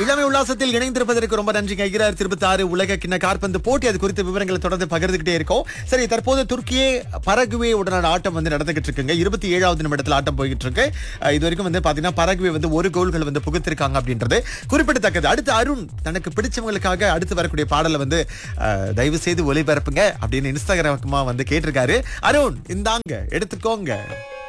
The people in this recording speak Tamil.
இளமை உல்லாசத்தில் இணைந்திருப்பதற்கு ரொம்ப நன்றிங்க. 2026 உலக கிண்ண காற்பந்து போட்டி அது குறித்த விவரங்களை தொடர்ந்து பகிர்ந்துகிட்டே இருக்கோம். சரி, தற்போது துருக்கியே பரகுவே உடனான ஆட்டம் நடந்துகிட்டு இருக்குங்க. 27வது நிமிடத்தில் ஆட்டம் போயிட்டு இருக்கு. இது வரைக்கும் பாத்தீங்கன்னா பரகுவே ஒரு கோல்கள் புகுத்திருக்காங்க அப்படின்றது குறிப்பிடத்தக்கது. அடுத்து அருண் தனக்கு பிடிச்சவங்களுக்காக அடுத்து வரக்கூடிய பாடலை தயவு செய்து ஒளிபரப்புங்க அப்படின்னு இன்ஸ்டாகிராமா கேட்டிருக்காரு. அருண், இந்தாங்க எடுத்துக்கோங்க.